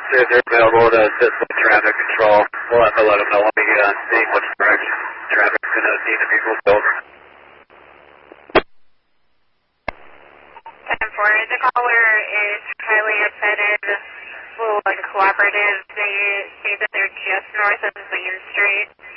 See if they're available to assist with traffic control. We'll have to let them know when we get on scene which direction traffic's going to need to be moved over. 10-4, the caller is highly upset and a little uncooperative. They say that they're just north of Main Street.